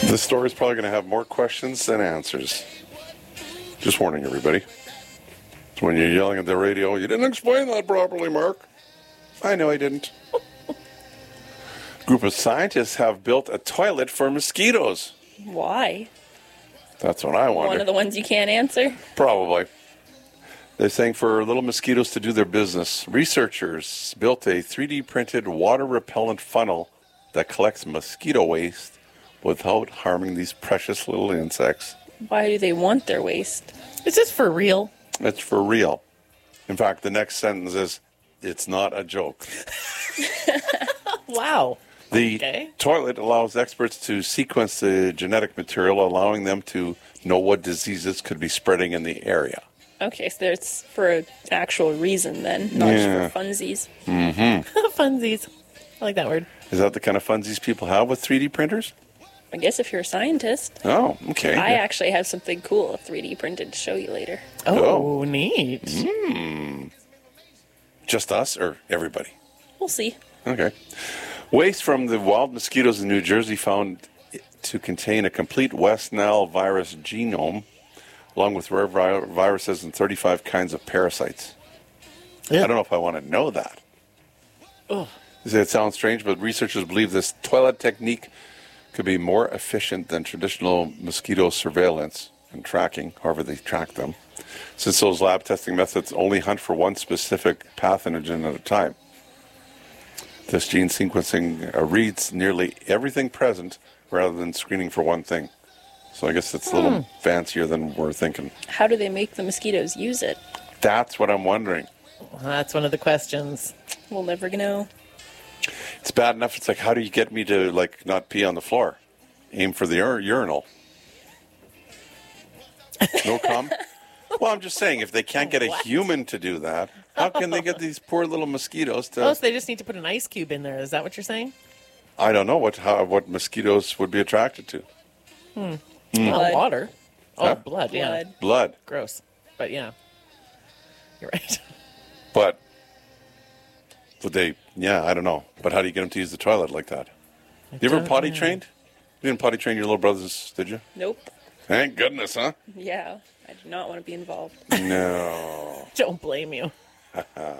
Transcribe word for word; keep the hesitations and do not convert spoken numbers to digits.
This story's probably going to have more questions than answers. Just warning everybody. When you're yelling at the radio, you didn't explain that properly, Mark. I know I didn't. Group of scientists have built a toilet for mosquitoes. Why? That's what I wonder. One of the ones you can't answer? Probably. They're saying for little mosquitoes to do their business. Researchers built a three D printed water repellent funnel that collects mosquito waste without harming these precious little insects. Why do they want their waste? Is this for real? It's for real. In fact, the next sentence is, it's not a joke. Wow. The Okay. toilet allows experts to sequence the genetic material, allowing them to know what diseases could be spreading in the area. Okay, so it's for an actual reason then, not Yeah. just for funsies. Funsies. I like that word. Is that the kind of funsies people have with three D printers? I guess if you're a scientist. Oh, okay. I actually have something cool, three D printed, to show you later. Oh, Oh. neat. Just us or everybody? We'll see. Okay. Waste from the wild mosquitoes in New Jersey found to contain a complete West Nile virus genome, along with rare vi- viruses and thirty-five kinds of parasites. Yeah. I don't know if I want to know that. Ugh. It sounds strange, but researchers believe this toilet technique could be more efficient than traditional mosquito surveillance and tracking, however they track them, since those lab testing methods only hunt for one specific pathogen at a time. This gene sequencing uh, reads nearly everything present rather than screening for one thing. So I guess it's a little fancier than we're thinking. How do they make the mosquitoes use it? That's what I'm wondering. That's one of the questions. We'll never know. It's bad enough. It's like, how do you get me to like not pee on the floor? Aim for the ur- urinal. No cum? Well, I'm just saying, if they can't get a What? human to do that, how can they get these poor little mosquitoes to... Oh, so they just need to put an ice cube in there. Is that what you're saying? I don't know what how, what mosquitoes would be attracted to. Oh, Blood. water. Oh, Huh? blood, yeah. Blood. Blood. Gross. But yeah. You're right. But would they... Yeah, I don't know. But how do you get them to use the toilet like that? You ever don't potty know. trained? You didn't potty train your little brothers, did you? Nope. Thank goodness, huh? Yeah, I do not want to be involved. No. Don't blame you.